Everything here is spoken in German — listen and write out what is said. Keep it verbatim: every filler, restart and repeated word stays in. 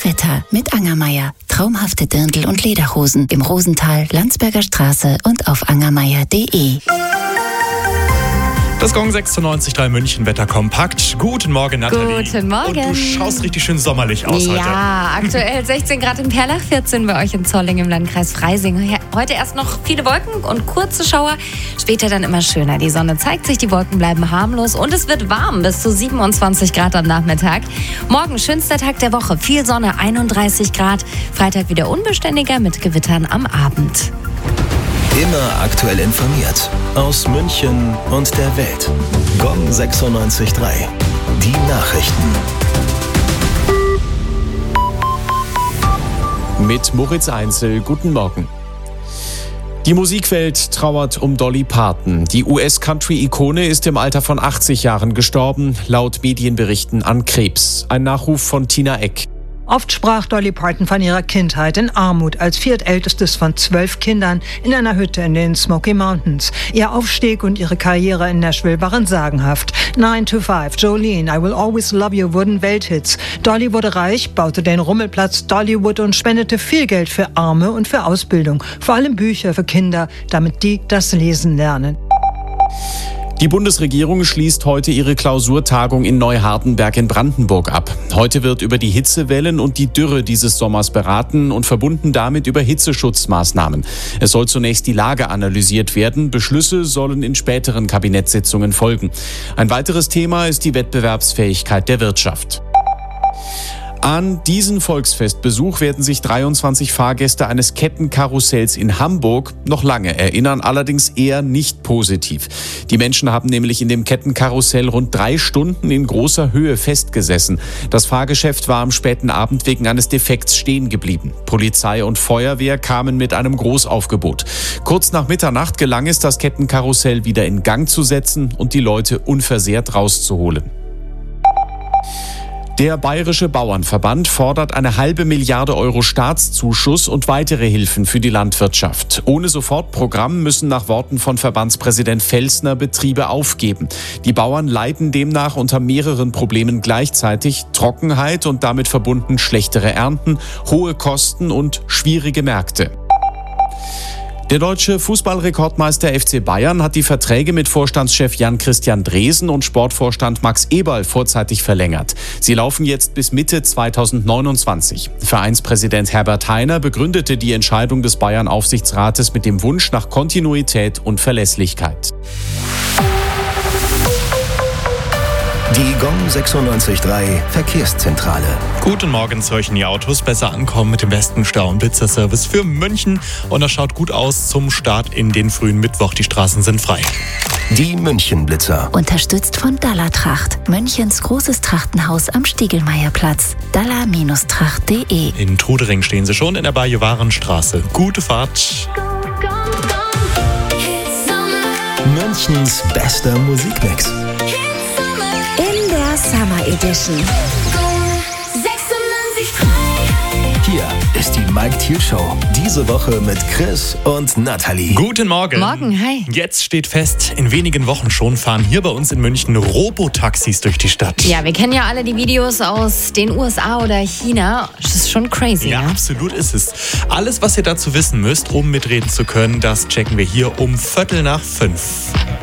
Wetter mit Angermeier. Traumhafte Dirndl und Lederhosen im Rosental, Landsberger Straße und auf angermeier punkt de. Das Gong sechsundneunzig Komma drei München Wetter kompakt. Guten Morgen, Nathalie. Guten Morgen. Und du schaust richtig schön sommerlich aus ja, heute. Ja, aktuell sechzehn Grad in Perlach, vierzehn bei euch in Zolling im Landkreis Freising. Heute erst noch viele Wolken und kurze Schauer, später dann immer schöner. Die Sonne zeigt sich, die Wolken bleiben harmlos und es wird warm, bis zu siebenundzwanzig Grad am Nachmittag. Morgen schönster Tag der Woche, viel Sonne, einunddreißig Grad. Freitag wieder unbeständiger mit Gewittern am Abend. Immer aktuell informiert. Aus München und der Welt. Gong sechsundneunzig Komma drei. Die Nachrichten. Mit Moritz Einzel, guten Morgen. Die Musikwelt trauert um Dolly Parton. Die U S-Country-Ikone ist im Alter von achtzig Jahren gestorben, laut Medienberichten an Krebs. Ein Nachruf von Tina Eck. Oft sprach Dolly Parton von ihrer Kindheit in Armut als viertältestes von zwölf Kindern in einer Hütte in den Smoky Mountains. Ihr Aufstieg und ihre Karriere in Nashville waren sagenhaft. nine to five, Jolene, I Will Always Love You wurden Welthits. Dolly wurde reich, baute den Rummelplatz Dollywood und spendete viel Geld für Arme und für Ausbildung. Vor allem Bücher für Kinder, damit die das Lesen lernen. Die Bundesregierung schließt heute ihre Klausurtagung in Neuhardenberg in Brandenburg ab. Heute wird über die Hitzewellen und die Dürre dieses Sommers beraten und verbunden damit über Hitzeschutzmaßnahmen. Es soll zunächst die Lage analysiert werden. Beschlüsse sollen in späteren Kabinettssitzungen folgen. Ein weiteres Thema ist die Wettbewerbsfähigkeit der Wirtschaft. An diesen Volksfestbesuch werden sich dreiundzwanzig Fahrgäste eines Kettenkarussells in Hamburg noch lange erinnern, allerdings eher nicht positiv. Die Menschen haben nämlich in dem Kettenkarussell rund drei Stunden in großer Höhe festgesessen. Das Fahrgeschäft war am späten Abend wegen eines Defekts stehen geblieben. Polizei und Feuerwehr kamen mit einem Großaufgebot. Kurz nach Mitternacht gelang es, das Kettenkarussell wieder in Gang zu setzen und die Leute unversehrt rauszuholen. Der Bayerische Bauernverband fordert eine halbe Milliarde Euro Staatszuschuss und weitere Hilfen für die Landwirtschaft. Ohne Sofortprogramm müssen nach Worten von Verbandspräsident Felsner Betriebe aufgeben. Die Bauern leiden demnach unter mehreren Problemen gleichzeitig: Trockenheit und damit verbunden schlechtere Ernten, hohe Kosten und schwierige Märkte. Der deutsche Fußballrekordmeister F C Bayern hat die Verträge mit Vorstandschef Jan-Christian Dresen und Sportvorstand Max Eberl vorzeitig verlängert. Sie laufen jetzt bis Mitte zweitausendneunundzwanzig. Vereinspräsident Herbert Hainer begründete die Entscheidung des Bayern-Aufsichtsrates mit dem Wunsch nach Kontinuität und Verlässlichkeit. Die Gong sechsundneunzig Komma drei Verkehrszentrale. Guten Morgen, sollten die Autos besser ankommen mit dem besten Stau- und Blitzerservice für München. Und das schaut gut aus zum Start in den frühen Mittwoch. Die Straßen sind frei. Die München-Blitzer. Unterstützt von Dalla Tracht, Münchens großes Trachtenhaus am Stiegelmeierplatz. dalla Tracht punkt de. In Trudering stehen sie schon in der Bayewarenstraße. Gute Fahrt. Münchens bester Musikmix. In der Summer Edition. Hier ist die Mike Thiel Show. Diese Woche mit Chris und Nathalie. Guten Morgen. Morgen, hi. Jetzt steht fest, in wenigen Wochen schon fahren hier bei uns in München Robotaxis durch die Stadt. Ja, wir kennen ja alle die Videos aus den U S A oder China. Das ist schon crazy, Ja, ne? absolut ist es. Alles, was ihr dazu wissen müsst, um mitreden zu können, das checken wir hier um Viertel nach fünf.